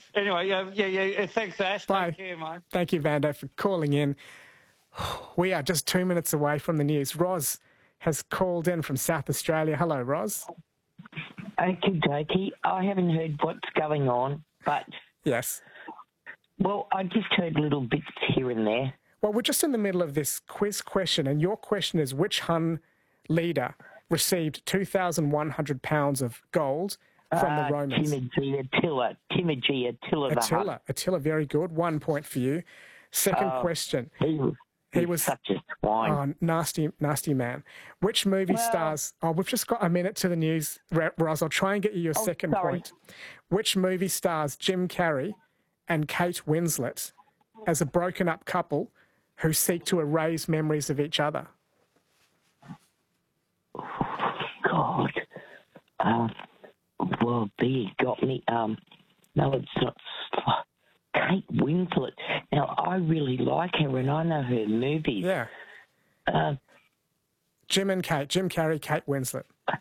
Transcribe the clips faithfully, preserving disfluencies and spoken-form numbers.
Anyway, yeah, yeah, yeah. Thanks, Ash. Bye. Take care, mate. Thank you, Vando, for calling in. We are just two minutes away from the news. Roz has called in from South Australia. Hello, Roz. Okie dokie. I haven't heard what's going on, but... Yes. Well, I just heard little bits here and there. Well, we're just in the middle of this quiz question, and your question is which Hun leader received two thousand one hundred pounds of gold from uh, the Romans? Timothy Attila. Timothy Attila. Attila. Attila, very good. One point for you. Second uh, question. He was, he was such a swine. Oh, nasty, nasty man. Which movie well, stars... Oh, we've just got a minute to the news, Roz. I'll try and get you your oh, second sorry. point. Which movie stars Jim Carrey and Kate Winslet as a broken-up couple who seek to erase memories of each other? God. Uh, well, there you got me. Um, no, it's not... Kate Winslet. Now, I really like her and I know her movies. Yeah. Uh, Jim and Kate. Jim Carrey, Kate Winslet. Uh,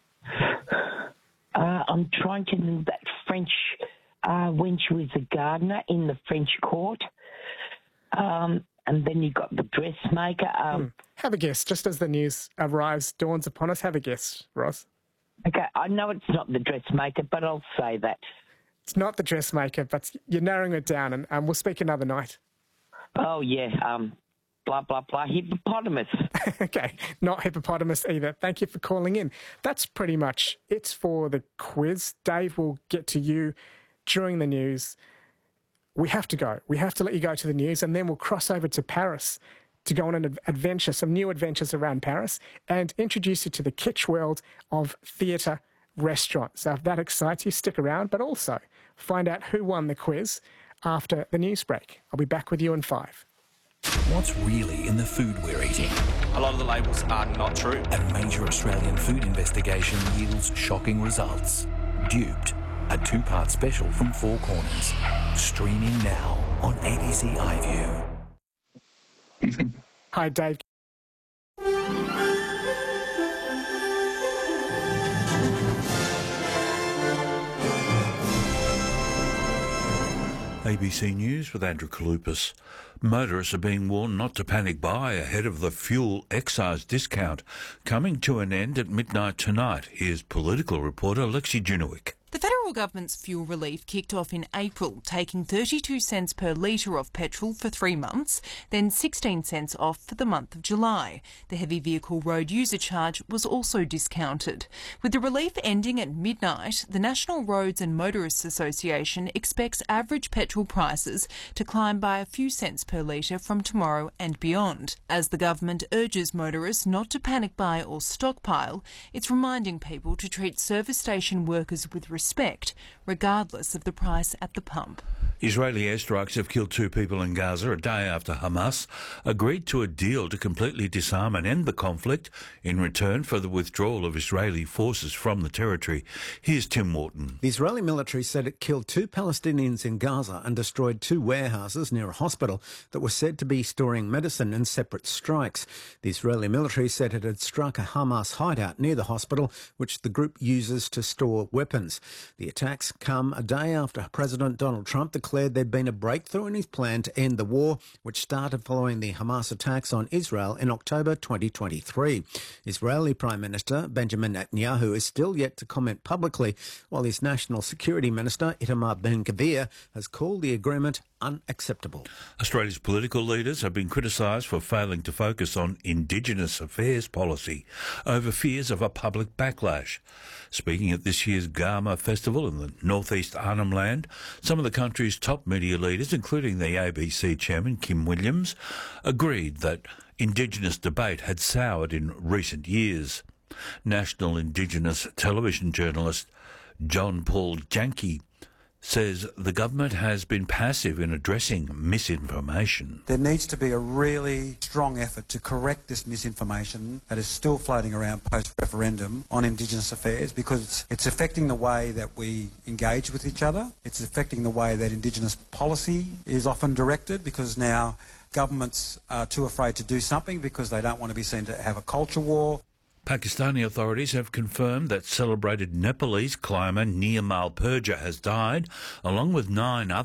I'm trying to know that French... Uh, when she was a gardener in the French court. Um, and then you got the dressmaker. Um, hmm. Have a guess. Just as the news arrives, dawns upon us, have a guess, Ross. Okay, I know it's not the dressmaker, but I'll say that. It's not the dressmaker, but you're narrowing it down, and um, we'll speak another night. Oh, yeah, um, blah, blah, blah, hippopotamus. Okay, not hippopotamus either. Thank you for calling in. That's pretty much it for the quiz. Dave will get to you during the news. We have to go. We have to let you go to the news, and then we'll cross over to Paris to go on an adventure, some new adventures around Paris, and introduce you to the kitsch world of theatre restaurants. So if that excites you, stick around, but also find out who won the quiz after the news break. I'll be back with you in five. What's really in the food we're eating? A lot of the labels are not true. A major Australian food investigation yields shocking results. Duped, a two-part special from Four Corners. Streaming now on A B C iView. Hi, Dave. A B C News with Andrew Kalupas. Motorists are being warned not to panic buy ahead of the fuel excise discount coming to an end at midnight tonight. Here's political reporter Lexi Junowick. The federal government's fuel relief kicked off in April, taking thirty-two cents per litre off petrol for three months, then sixteen cents off for the month of July. The heavy vehicle road user charge was also discounted. With the relief ending at midnight, the National Roads and Motorists Association expects average petrol prices to climb by a few cents per litre from tomorrow and beyond. As the government urges motorists not to panic buy or stockpile, it's reminding people to treat service station workers with respect, regardless of the price at the pump. Israeli airstrikes have killed two people in Gaza a day after Hamas agreed to a deal to completely disarm and end the conflict in return for the withdrawal of Israeli forces from the territory. Here's Tim Wharton. The Israeli military said it killed two Palestinians in Gaza and destroyed two warehouses near a hospital that were said to be storing medicine in separate strikes. The Israeli military said it had struck a Hamas hideout near the hospital, which the group uses to store weapons. The attacks come a day after President Donald Trump declared there'd been a breakthrough in his plan to end the war, which started following the Hamas attacks on Israel in October twenty twenty-three. Israeli Prime Minister Benjamin Netanyahu is still yet to comment publicly, while his National Security Minister Itamar Ben-Gvir has called the agreement unacceptable. Australia's political leaders have been criticised for failing to focus on Indigenous affairs policy over fears of a public backlash. Speaking at this year's Garma Festival in the northeast Arnhem Land, some of the country's top media leaders, including the A B C chairman Kim Williams, agreed that Indigenous debate had soured in recent years. National Indigenous television journalist John Paul Janke says the government has been passive in addressing misinformation. There needs to be a really strong effort to correct this misinformation that is still floating around post-referendum on Indigenous affairs, because it's affecting the way that we engage with each other. It's affecting the way that Indigenous policy is often directed, because now governments are too afraid to do something because they don't want to be seen to have a culture war. Pakistani authorities have confirmed that celebrated Nepalese climber Nirmal Purja has died, along with nine others.